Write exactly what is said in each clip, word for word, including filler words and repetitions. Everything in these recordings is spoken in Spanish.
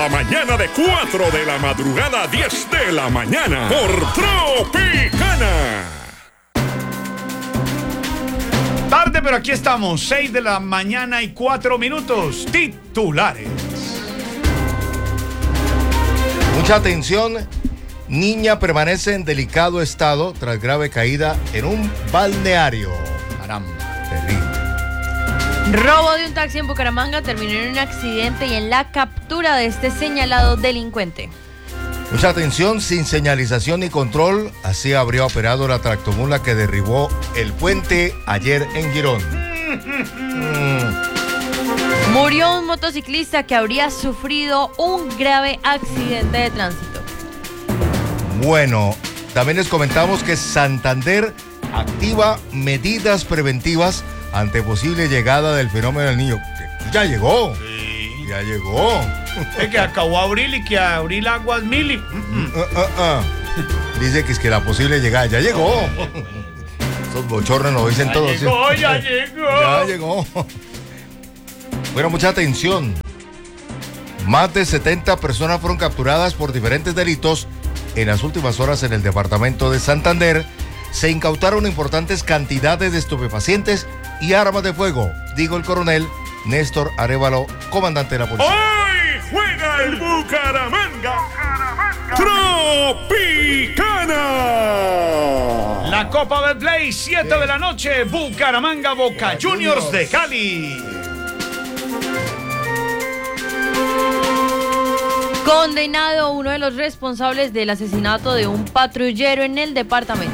La mañana de cuatro de la madrugada a diez de la mañana por Tropicana. Tarde, pero aquí estamos, seis de la mañana y cuatro minutos. Titulares. Mucha atención. Niña permanece en delicado estado tras grave caída en un balneario. Caramba. Terrible. Robo de un taxi en Bucaramanga terminó en un accidente y en la captura de este señalado delincuente. Mucha atención, sin señalización ni control, así habría operado la tractomula que derribó el puente ayer en Girón. mm. Murió un motociclista que habría sufrido un grave accidente de tránsito. Bueno, también les comentamos que Santander activa medidas preventivas ante posible llegada del fenómeno del niño. Ya llegó. Sí. Ya llegó. Es que acabó abril y que abril aguas mil y... Uh, uh, uh. Dice que es que la posible llegada ya llegó. Esos bochornos lo dicen ya todos. Llegó, ¿sí? ya llegó. Ya llegó. Bueno, mucha atención. Más de setenta personas fueron capturadas por diferentes delitos en las últimas horas en el departamento de Santander. Se incautaron importantes cantidades de estupefacientes y armas de fuego, dijo el coronel Néstor Arévalo, comandante de la policía. Hoy juega el Bucaramanga. Tropicana. La Copa del Play, siete de la noche, Bucaramanga, Boca Juniors de Cali. Condenado uno de los responsables del asesinato de un patrullero en el departamento.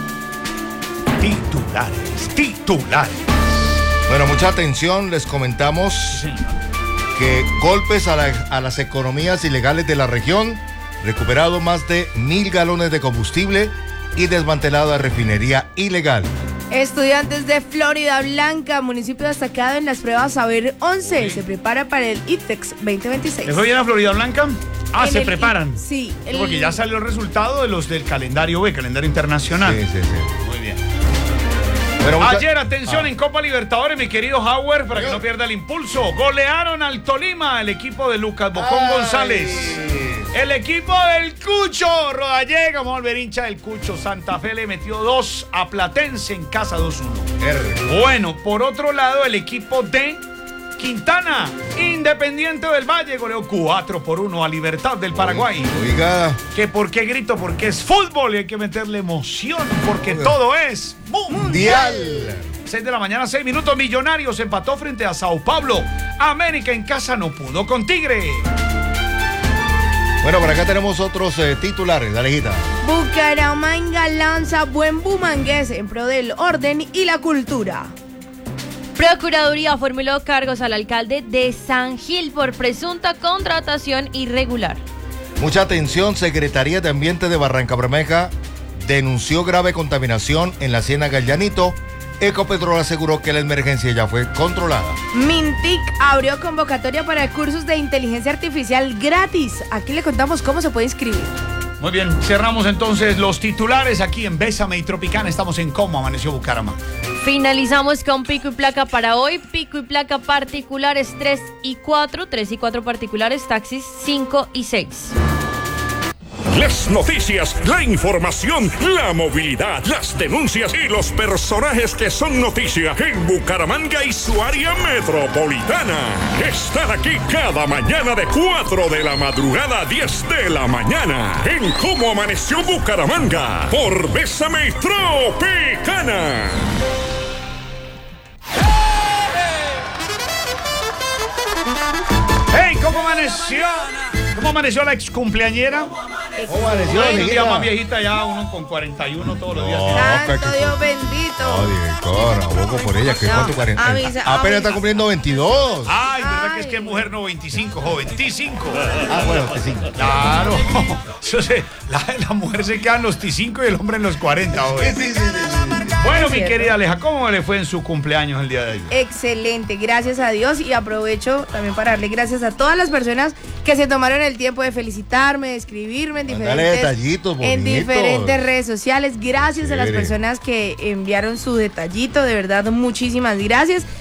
Titulares, titulares. Bueno, mucha atención, les comentamos Sí. que golpes a, la, a las economías ilegales de la región, recuperado más de mil galones de combustible y desmantelada refinería ilegal. Estudiantes de Florida Blanca, municipio destacado en las pruebas Saber once, se prepara para el ITEX veinte veintiséis. ¿Le fue bien a Florida Blanca? Ah, En se el- preparan. Sí. el- Porque ya salió el resultado de los del calendario B, calendario internacional. Sí, sí, sí. Muy bien. Bueno, mucha- Ayer, atención, Ah. en Copa Libertadores, mi querido Howard, para que no pierda el impulso. Golearon al Tolima, el equipo de Lucas Bocón Ay. González. El equipo del Cucho, Rodallega, vamos a volver hincha del Cucho. Santa Fe le metió dos a Platense en casa dos uno. R. Bueno, por otro lado, el equipo de Quintana, Independiente del Valle, goleó cuatro por uno a Libertad del Paraguay. Oiga, ¿Que por qué grito? Porque es fútbol y hay que meterle emoción, porque todo es mundial. mundial. seis de la mañana, seis minutos. Millonarios empató frente a Sao Paulo. América en casa no pudo con Tigre. Bueno, por acá tenemos otros eh, titulares, dale, hijita. Bucaramanga lanza buen bumangués en pro del orden y la cultura. Procuraduría formuló cargos al alcalde de San Gil por presunta contratación irregular. Mucha atención, Secretaría de Ambiente de Barrancabermeja denunció grave contaminación en la Ciénaga El Llanito. Ecopetrol aseguró que la emergencia ya fue controlada. Mintic abrió convocatoria para cursos de inteligencia artificial gratis. Aquí le contamos cómo se puede inscribir. Muy bien, cerramos entonces los titulares aquí en Bésame y Tropicana. Estamos en Cómo Amaneció Bucaramanga. Finalizamos con pico y placa para hoy. Pico y placa particulares tres y cuatro, tres y cuatro particulares, taxis cinco y seis. Las noticias, la información, la movilidad, las denuncias y los personajes que son noticia en Bucaramanga y su área metropolitana. Están aquí cada mañana de cuatro de la madrugada a diez de la mañana en Cómo Amaneció Bucaramanga por Bésame y Tropicana. ¡Hey! ¿Cómo amaneció? ¿Cómo amaneció la ex cumpleañera? ¿Cómo amaneció, Ay, un día amiguita? más viejita ya, uno con cuarenta y uno todos los días. No. Santo que- Dios bendito. Oh, directora, abogo por ella, que No, cuánto cuarenta. avisa, Apenas avisa. está cumpliendo veintidós. Ay, ¿verdad que es Ay. que es mujer no veinticinco, joven? veinticinco. Ah, bueno, que sí. Claro. Eso se- la, la mujer se queda en los T cinco y el hombre en los cuarenta, joven. Sí, sí, sí, sí. Bueno, Es mi cierto. querida Aleja, ¿cómo le fue en su cumpleaños el día de hoy? Excelente, gracias a Dios, y aprovecho también para darle gracias a todas las personas que se tomaron el tiempo de felicitarme, de escribirme en Mándale diferentes, detallitos en bonitos. diferentes redes sociales. Gracias a las Chévere. personas que enviaron su detallito, de verdad, muchísimas gracias.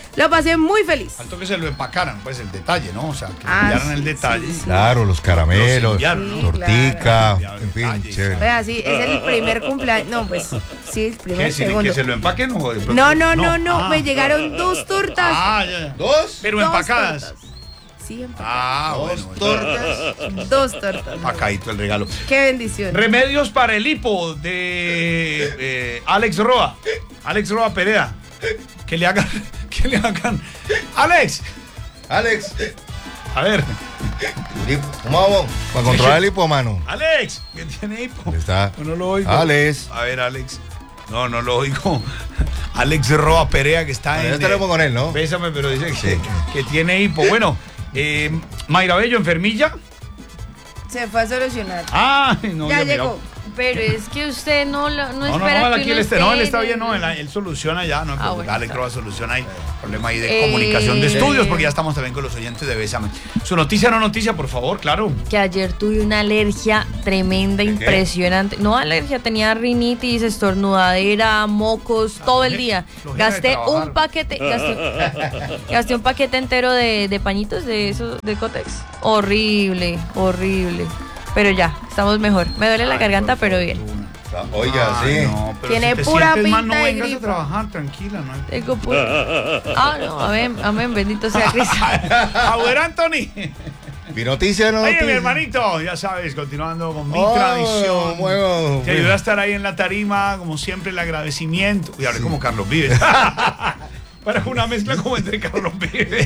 Lo pasé muy feliz. Faltó que se lo empacaran, pues el detalle, ¿no? O sea, que Ah, enviaran sí, el detalle. sí, sí. Claro, los caramelos, Los enviaron, ¿no? tortica, Claro. en fin, Detalles, chévere. Vea, sí, es el primer cumpleaños. No, pues sí, el primer, ¿Qué? ¿Si- segundo. ¿Que se lo empaquen o de pronto? No, no, no, no, Ah. me llegaron dos tortas. Ah, ya, ya. ¿Dos? Pero Dos empacadas. tortas. Sí, empacadas. Ah, Dos bueno. tortas. Dos tortas. Empacadito el regalo. Qué bendición. Remedios para el hipo de eh, Alex Roa. Alex Roa Perea. Que le hagan. Que le hagan. Alex. Alex, A ver. ¿cómo vamos? Para controlar el hipo, mano. Alex. Que tiene hipo. ¿Dónde está? No lo oigo. Alex. A ver, Alex. No, no lo oigo. Alex Roa Perea, que está Bueno, en. ya estaremos con él, ¿no? Bésame, pero dice que, Sí. que tiene hipo. Bueno, eh, Mayra Bello, enfermilla. Se fue a solucionar. Ah, no, ya mira. llegó. Pero es que usted no, lo- no, No, no, espera no, que aquí uno él está, no, él esté está en bien, el- no, él, él soluciona ya, no, Ah, Pero bueno, Alex está Roa soluciona ahí, problema ahí de Eh, comunicación de estudios, porque ya estamos también con los oyentes de Bésame. Su noticia, no noticia, por favor, claro. Que ayer tuve una alergia tremenda, impresionante. No alergia, tenía rinitis, estornudadera, mocos, todo el día. flojera de Gasté trabajar. un paquete, gasté, gasté un paquete entero de, de pañitos de esos de Cotex. Horrible, horrible. Pero ya, estamos mejor. Me duele la garganta, pero bien. Oiga, Ay, sí. no, pero Tiene si te pura sientes mal, pinta no de vengas a gripa. trabajar, tranquila, ¿no? Tengo pura- Ah, no, amén, amén, bendito sea Cristo. A ver, Anthony. Mi noticia, no Oye, noticia. mi hermanito, ya sabes, continuando con mi Oh, tradición. bueno. Te ayudé a estar ahí en la tarima, como siempre, el agradecimiento. Y hablé como Carlos Vives. Para una mezcla como entre Carlos Vives.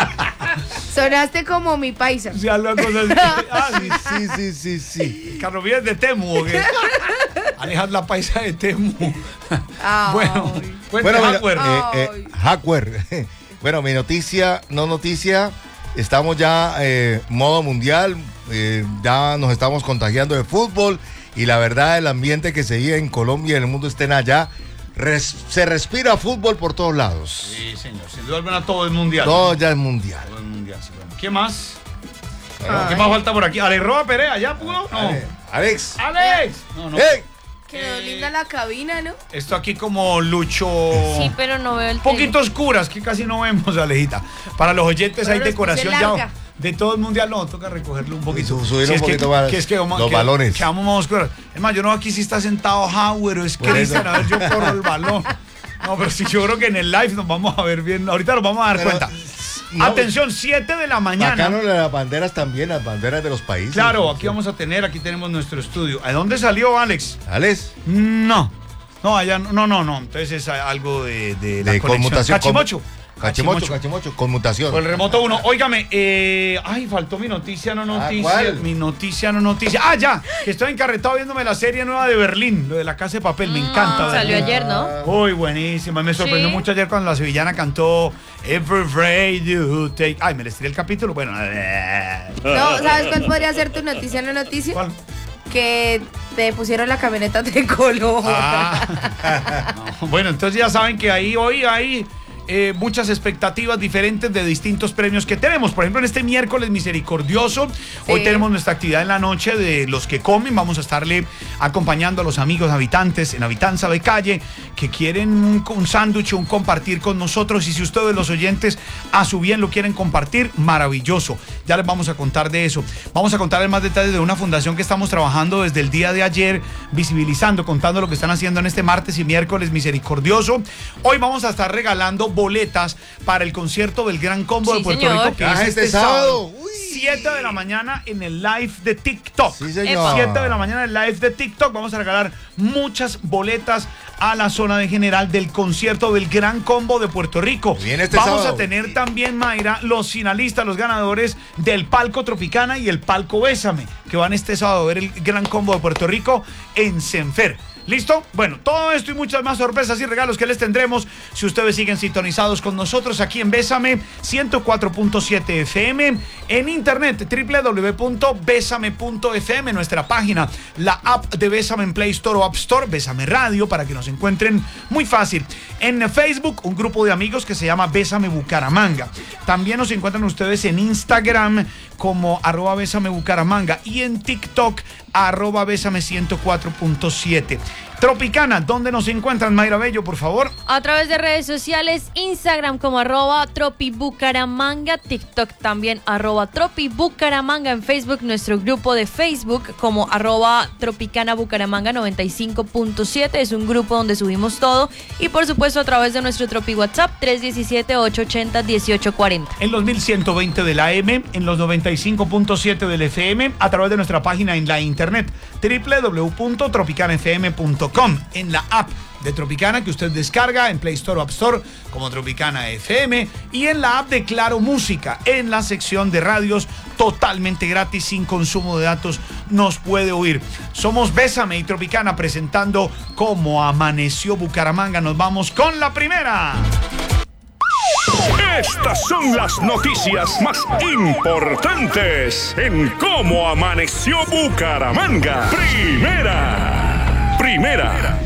Sonaste como mi paisa. O sea, algo cosas. Ah, sí. Sí, sí, sí, sí. Carlos Vives de Temu, ¿o qué? Alejar la paisa de Temu. Ay. Bueno, cuente, Bueno, mira, Hardware. eh, eh, Ay. Hardware. Bueno, mi noticia, no noticia. Estamos ya eh, modo mundial. eh, ya nos estamos contagiando de fútbol. Y la verdad, el ambiente que se vive en Colombia y en el mundo estén allá. res- se respira fútbol por todos lados. Sí, señor. Sin duda alguna, todo es mundial. Todo ya es mundial. Todo es mundial, sí, bueno. ¿Qué más? Ay. ¿Qué más falta por aquí? ¿Alex Roa Perea ya pudo? No. Ale- Alex. ¡Alex! No, no. ¡Hey! Quedó linda la cabina, ¿no? Esto aquí como Lucho. Sí, pero no veo el Un poquito oscuras, que casi no vemos, Alejita. Para los oyentes Pero hay los decoración puse ya larga. de todo el mundial. No, toca recogerlo un poquito. Su- subir Si un es que- poquito más que es que vamos- los que- balones. Que vamos más oscuras. Es más, yo no aquí sí está sentado Howard o es Por Cristian. eso. A ver, yo corro el balón. No, pero sí, yo creo que en el live nos vamos a ver bien. Ahorita nos vamos a dar Pero, cuenta. no, Atención, siete de la mañana. Bacano las banderas también, las banderas de los países. Claro, aquí vamos a tener, aquí tenemos nuestro estudio. ¿A dónde salió, Alex? Alex. No. No, allá no, no, no. no. Entonces es algo de, de, la De conexión. conmutación. Cachimocho. Cachimocho, cachimocho, conmutación. Por el remoto uno. Óigame, eh, ay, faltó mi noticia, no noticia. ¿cuál? Mi noticia, no noticia. Ah, ya, que estoy encarretado viéndome la serie nueva de Berlín, lo de la casa de papel, me encanta. Mm, salió Berlín. ayer, ¿no? Uy, buenísima. Me sorprendió Sí. mucho ayer cuando la sevillana cantó Every Breath You Take. Ay, me les tiré el capítulo. Bueno, No, ¿sabes cuál podría ser tu noticia, no noticia? ¿cuál? Que te pusieron la camioneta tricolor. Ah. No, bueno, entonces ya saben que ahí hoy hay eh, muchas expectativas diferentes de distintos premios que tenemos. Por ejemplo, en este miércoles misericordioso, hoy Sí. tenemos nuestra actividad en la noche de los que comen. Vamos a estarle acompañando a los amigos habitantes en Habitanza de Calle que quieren un, un sándwich, un compartir con nosotros. Y si ustedes, los oyentes, a su bien lo quieren compartir, maravilloso. Ya les vamos a contar de eso. Vamos a contarles más detalles de una fundación que estamos trabajando desde el día de ayer, visibilizando, contando lo que están haciendo en este martes y miércoles misericordioso. Hoy vamos a estar regalando boletas para el concierto del Gran Combo Sí, de Puerto señor. Rico, que Ah, es este este sábado. sábado, Uy. siete de la mañana en el live de TikTok. Sí, señor. siete de la mañana en el live de TikTok. Vamos a regalar muchas boletas a la zona de general del concierto del Gran Combo de Puerto Rico. Viene este Vamos sábado. a tener también, Mayra, los finalistas, los ganadores del Palco Tropicana y el Palco Bésame, que van este sábado a ver el Gran Combo de Puerto Rico en Senfer. ¿Listo? Bueno, todo esto y muchas más sorpresas y regalos que les tendremos si ustedes siguen sintonizados con nosotros aquí en Bésame ciento cuatro punto siete F M, en internet doble u doble u doble u punto bésame punto f m, nuestra página, la app de Bésame en Play Store o App Store, Bésame Radio, para que nos encuentren muy fácil. En Facebook, un grupo de amigos que se llama Bésame Bucaramanga. También nos encuentran ustedes en Instagram como arroba Bésame Bucaramanga y en TikTok arroba Bésame ciento cuatro punto siete. Tropicana, ¿dónde nos encuentran, Mayra Bello, por favor? A través de redes sociales, Instagram como arroba tropibucaramanga, TikTok también arroba tropibucaramanga, en Facebook nuestro grupo de Facebook como arroba tropicana bucaramanga noventa y cinco punto siete, es un grupo donde subimos todo, y por supuesto a través de nuestro Tropi WhatsApp tres uno siete, ocho ocho cero, uno ocho cuatro cero. En los mil ciento veinte de la A M, en los noventa y cinco punto siete del F M, a través de nuestra página en la internet doble u doble u doble u punto tropicana f m punto com, en la app de Tropicana que usted descarga en Play Store o App Store como Tropicana F M, y en la app de Claro Música, en la sección de radios totalmente gratis, sin consumo de datos, nos puede oír. Somos Bésame y Tropicana presentando Cómo Amaneció Bucaramanga. Nos vamos con la primera. Estas son las noticias más importantes en Cómo Amaneció Bucaramanga. Primera. Primera.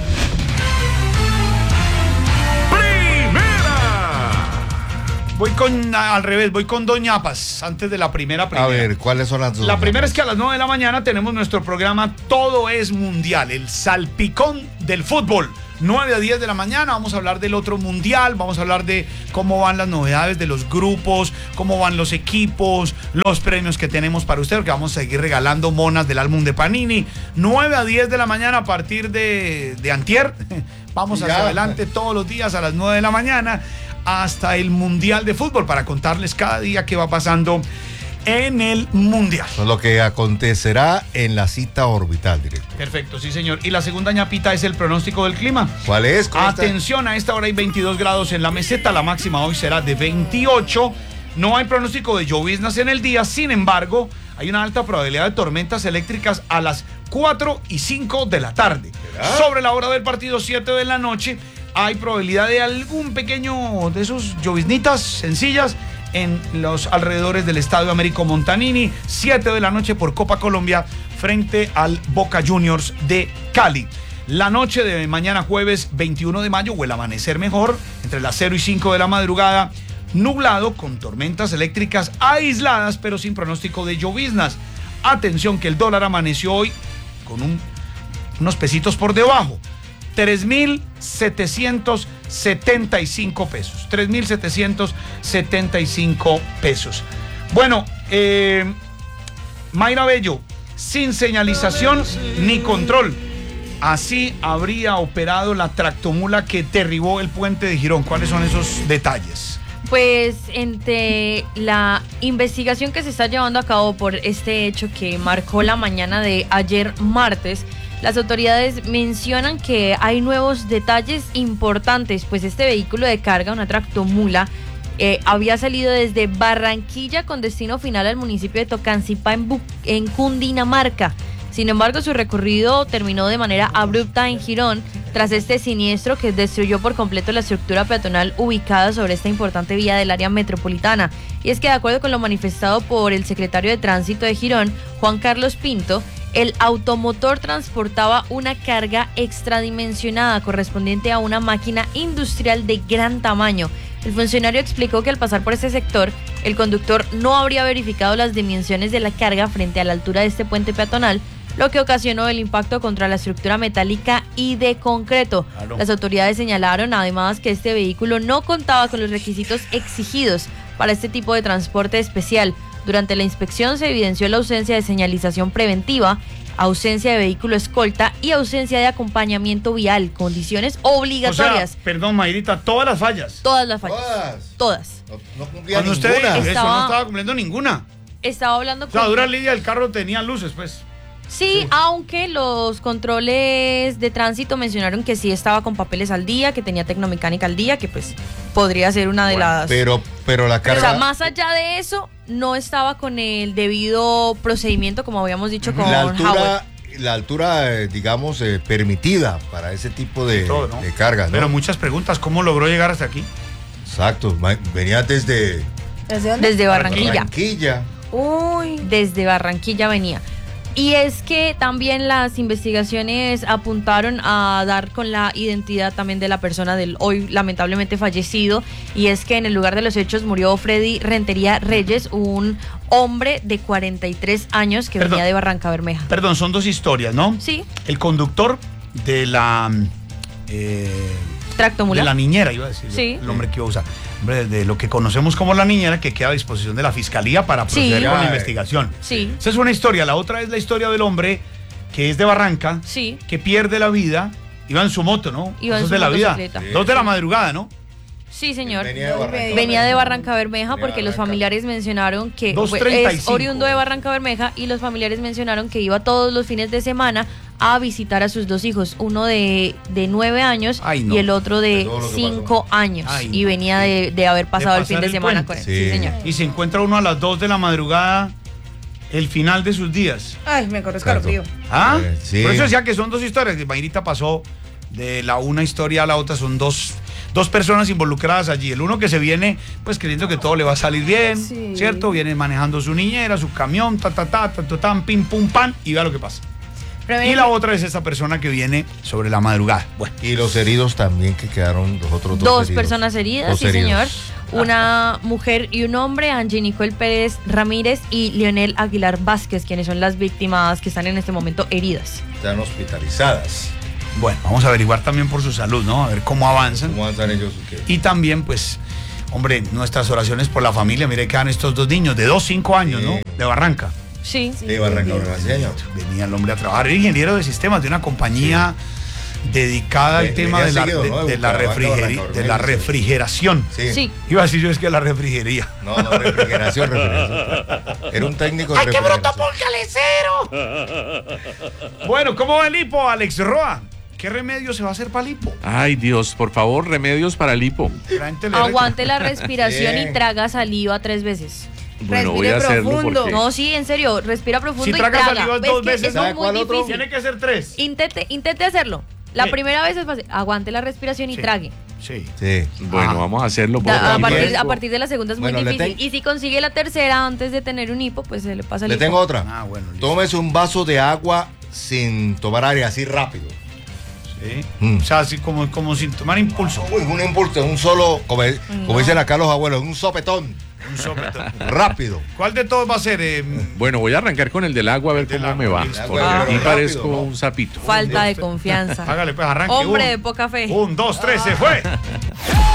Voy con, al revés, voy con Doña Paz, antes de la primera primera. A ver, ¿cuáles son las dos? La primera es que a las nueve de la mañana tenemos nuestro programa Todo es Mundial, el salpicón del fútbol. nueve a diez de la mañana vamos a hablar del otro mundial, vamos a hablar de cómo van las novedades de los grupos, cómo van los equipos, los premios que tenemos para usted, porque vamos a seguir regalando monas del álbum de Panini. nueve a diez de la mañana a partir de, de antier. Vamos hacia Ya. adelante todos los días a las nueve de la mañana hasta el Mundial de Fútbol para contarles cada día qué va pasando en el Mundial. Pues lo que acontecerá en la cita orbital, directo. Perfecto, sí señor. Y la segunda ñapita es el pronóstico del clima. ¿Cuál es? ¿Cómo está? Atención, a esta hora hay veintidós grados en la meseta, la máxima hoy será de veintiocho. No hay pronóstico de lloviznas en el día, sin embargo, hay una alta probabilidad de tormentas eléctricas a las cuatro y cinco de la tarde. ¿Será? Sobre la hora del partido, siete de la noche, hay probabilidad de algún pequeño de esos lloviznitas sencillas en los alrededores del Estadio Américo Montanini, siete de la noche por Copa Colombia frente al Boca Juniors de Cali. La noche de mañana jueves veintiuno de mayo, o el amanecer mejor, entre las cero y cinco de la madrugada, nublado con tormentas eléctricas aisladas, pero sin pronóstico de lloviznas. Atención que el dólar amaneció hoy con un, unos pesitos por debajo. tres mil setecientos setenta y cinco pesos. tres mil setecientos setenta y cinco pesos. Bueno, eh, Mayra Bello, sin señalización ni control. Así habría operado la tractomula que derribó el puente de Girón. ¿Cuáles son esos detalles? Pues entre la investigación que se está llevando a cabo por este hecho que marcó la mañana de ayer martes, las autoridades mencionan que hay nuevos detalles importantes, pues este vehículo de carga, una tractomula, eh, había salido desde Barranquilla con destino final al municipio de Tocancipá en, Bu- en Cundinamarca. Sin embargo, su recorrido terminó de manera abrupta en Girón tras este siniestro que destruyó por completo la estructura peatonal ubicada sobre esta importante vía del área metropolitana. Y es que de acuerdo con lo manifestado por el secretario de Tránsito de Girón, Juan Carlos Pinto, el automotor transportaba una carga extradimensionada correspondiente a una máquina industrial de gran tamaño. El funcionario explicó que al pasar por este sector, el conductor no habría verificado las dimensiones de la carga frente a la altura de este puente peatonal, lo que ocasionó el impacto contra la estructura metálica y de concreto. Claro. Las autoridades señalaron además que este vehículo no contaba con los requisitos exigidos para este tipo de transporte especial. Durante la inspección se evidenció la ausencia de señalización preventiva, ausencia de vehículo escolta y ausencia de acompañamiento vial, condiciones obligatorias. O sea, perdón, Mayrita, todas las fallas. Todas las fallas. Todas. Todas. No, no cumplía Cuando usted ninguna. dijo eso, Estaba- no estaba cumpliendo ninguna. Estaba hablando O sea, con... dura Lidia, el carro tenía luces, pues. Sí, aunque los controles de tránsito mencionaron que sí estaba con papeles al día, que tenía tecnomecánica al día, que pues podría ser una de las... Pero, pero la Pero, carga. o sea, más allá de eso, no estaba con el debido procedimiento, como habíamos dicho con la Howard. altura, la altura, eh, digamos, eh, permitida para ese tipo de, Todo, ¿no? de cargas, ¿no? Pero muchas preguntas, ¿cómo logró llegar hasta aquí? Exacto, ma- venía desde ¿Desde dónde? Desde Barranquilla. Barranquilla. Uy. Desde Barranquilla venía. Y es que también las investigaciones apuntaron a dar con la identidad también de la persona del hoy lamentablemente fallecido, y es que en el lugar de los hechos murió Freddy Rentería Reyes, un hombre de cuarenta y tres años que Perdón. venía de Barranca Bermeja. Perdón, son dos historias, ¿no? Sí, El conductor de la... Eh, Tractomula. de la niñera, iba a decir. Sí. El nombre que iba a usar. Hombre, de lo que conocemos como la niñera, que queda a disposición de la fiscalía para proceder Sí. con la Ay. investigación. Sí. Esa es una historia. La otra es la historia del hombre que es de Barranca, Sí. que pierde la vida. Iba en su moto, ¿no? Iba en Cosas su de la vida. motocicleta. Sí. Dos de la madrugada, ¿no? Sí, señor. Venía de Barranca. Venía de Barranca Bermeja Venía de porque los Barranca. familiares mencionaron que dos fue- treinta y es cinco. oriundo de Barranca Bermeja y los familiares mencionaron que iba todos los fines de semana a visitar a sus dos hijos, uno de, de nueve años Ay, no. y el otro De de todo lo que cinco años. Ay, y no. venía de, de haber pasado el fin pasar de el semana puente. con él. Sí. Sí, señor. Y se encuentra uno a las dos de la madrugada, el final de sus días. Ay, me corro escalofrío. ¿Ah? Eh, sí. Por eso decía que son dos historias. Mayrita pasó de la una historia a la otra, son dos, dos personas involucradas allí. El uno que se viene, pues creyendo que todo le va a salir bien, Sí. ¿cierto? Viene manejando su niñera, su camión, ta, ta, ta, ta, ta, tan, pim, pum, pan, y vea lo que pasa. Pero Y mire la que- otra es esta persona que viene sobre la madrugada. Bueno, Y los heridos también, que quedaron los otros dos Dos heridos. personas heridas, Dos sí, heridos. señor. Una mujer y un hombre, Angie Nicole Pérez Ramírez y Leonel Aguilar Vázquez, quienes son las víctimas que están en este momento heridas. Están hospitalizadas. bueno, vamos a averiguar también por su salud, ¿no? A ver cómo avanzan. ¿Cómo van a estar ellos? ¿Qué? Y también, pues, hombre, nuestras oraciones por la familia. Mire, quedan estos dos niños de dos, cinco años, Sí. ¿no? De Barranca. Sí. Sí, Barranca Bermeja. Venía el hombre a trabajar, era ingeniero de sistemas de una compañía dedicada al Ve- tema venía de la, seguido, de, ¿no? de la, Bucaramanga, refrigeri- Barranca de la Bermeja, sí. refrigeración. Sí. Sí. Iba a decir yo es que la refrigería. No, no, refrigeración, refrigeración. Era un técnico de ¡Ay, qué bruto refrigeración. porcalecero! Bueno, ¿cómo va el hipo, Alex Roa? ¿Qué remedio se va a hacer para el hipo? Ay, Dios, por favor, remedios para el hipo. La gente le Aguante la respiración Bien. y traga saliva tres veces. Bueno, voy Respire a hacerlo profundo. porque... No, sí, en serio, respira profundo Si y traga traga. saliva ¿Ves dos que veces, eso ¿sabe es muy cuál otro? difícil? Tiene que ser tres. Intente, intente hacerlo. La Sí. primera vez es fácil. Aguante la respiración y Sí. trague. Sí. Sí. Bueno, Ajá. vamos a hacerlo. Da- a, porque- partir, Bueno. a partir de la segunda es muy Bueno, le difícil. ten- Y si consigue la tercera antes de tener un hipo, pues se le pasa el Le hipo. tengo otra. Ah, bueno, listo. Tómese un vaso de agua sin tomar aire, así rápido. Sí. Mm. O sea, así como, como sin tomar impulso. Uy, un impulso, un solo, como, como dicen acá los abuelos, un sopetón. Un sopetón. Rápido. ¿Cuál de todos va a ser? eh, Bueno, voy a arrancar con el del agua a ver El del cómo agua, me va. listo. Porque Ah, aquí pero parezco rápido, ¿no? un sapito. Falta de confianza. Hágale, pues arranque. Hombre Un- de poca fe. Un, dos, tres, se fue.